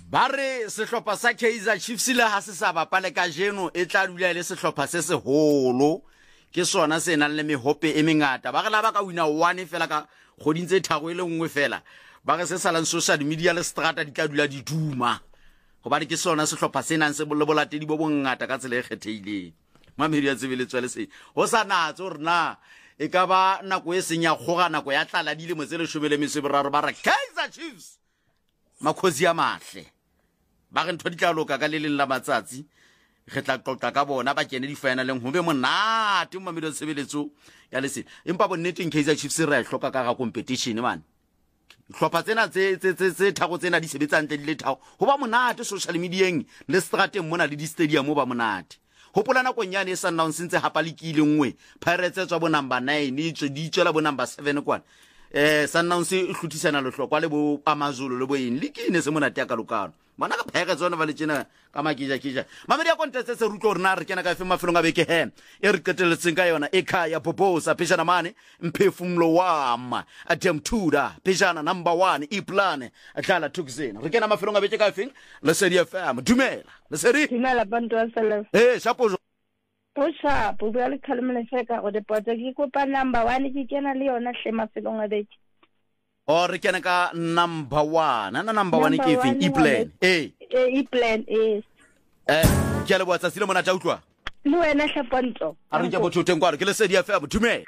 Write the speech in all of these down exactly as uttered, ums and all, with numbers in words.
ba re sehlopha sa Kaizer Chiefs le ha se sa bapale ka jeno e tla dula le sehlopha se seholo ke sona se nang le mehope e mengata ba re la ba ka wina one fela ka kgoding tse tharo ile nngwe fela ba re se salang social media le strata di tla dula di duma go ba ke sona sehlopha se nang se bolatedi bo bongata ka tsela e kgethehileng mamedi ya tsebeletswa le se ho sa natso rena e ka ba nako e senya kgoga nako ya tlala di le mo tsele shobele meseboraro ba re Kaizer Chiefs makhosi ya mahle ba re ntho di tla loka ka le leng la matsatsi re tla qoqa ka bona ba kene di finaleng ho be monate mo mamedi ya tsebeletswa ya le se empa bo nneteng Kaizer Chiefs re a hloka ka ga competition man hlopha tsena tse tse tse thago tsena di sebetsa ntle di le thago ho ba monate social mediaeng le strateng mona le di stadium ho ba monate hopola na konyane e Sundowns ntse hapa le kile nngwe Pirates tswa bo number nine di di tswela bo number seven kwana eh Sundowns e hluthisana le hlokwa le bo Amazulu le bo eng le kine se monate ya ka lokano bona ka Pirates tsona ba le tsena ka makija kija mamedi ya kontetse se rutlo rena re kena ka fe mafelong a beke he e re keteletseng ka yona e kha ya Bobosa pejana mane mphefumlo wama Adam Tuda pejana number one e plan a dlala Tuxena re kena mafelong a beke ka fe le Sedi F M dumela le Sedi dumela bantu wa sala eh shapo Posha bo bua le khalemele feka go depota ke kopa number one ke kena le yona hle mafelong a beke o re kena ka number one ana number one ke fe e plan eh e plan is eh ke le botsa sile mona tla utlwa le wena hlaponto a re ke botho teng kwa re ke le Sedi F M dumela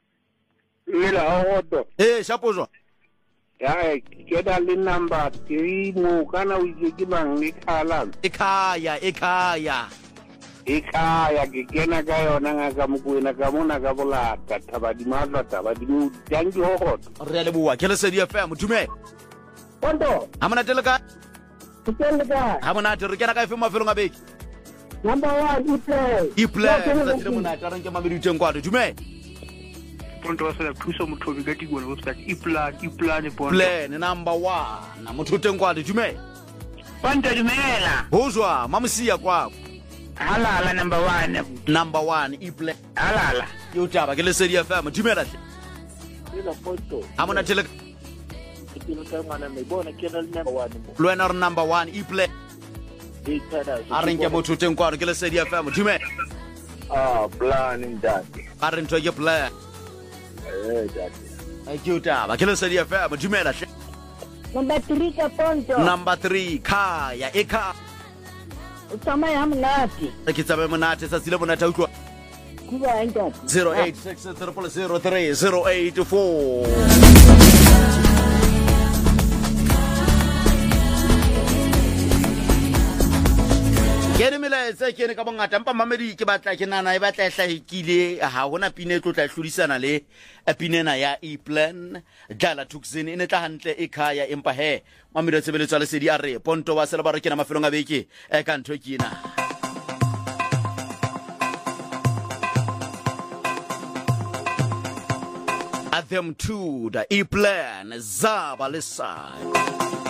Ila hoto eh shapo jo ya ke da le number three mo kana o ke ke bang le khala ekhaya ekhaya ekhaya ke kena ka yona nga ka mokwena ka mona ka bolata thaba di matla thaba di mo dangi ho hoto re le bua ke le Sedi F M dumela Ponto ha mona tele ka tele ka ha mona re kena ka fe mafelong a beke number one e play e play tsa tile mona ka re ke mamedi teng kwa dumela Ponto sa thuso mothobi ka tikolo go tsaka e plan e plan Ponto plan number one motho teng kwa dumela Ponto dumela ho jwa mamosia kwa halala number one number one e play halala yo taba ke le Sedi F M dumela hle ila Ponto ha mona tele ke tlo ka ngwana me bona ke le number one mo lo ena re number one e play e tsada a re nke motho teng kwa ke le Sedi F M dumela ah plan ndati a re ntwe ke play eh dati ai ke taba ke le Sedi F M dumela hle number three ka Ponto number three khaya ekha o tsamaya monate ke tsabe monate sa sile monate utlwa kuba enta zero eight six zero zero three zero eight four Kene melaetsa ke ne ka bongata mpa mamedi ke batla ke nana e batla hlahikile ha hona pine tlo tla hludisana le pinena ya e plan dlala Tuxeni ene tla hantle e khaya empa he mamedi tsebeletswa le Sedi a re Ponto wa sela ba re kena mafelong a beke e ka ntho ke ina Adam Tuda e plan zaba le sai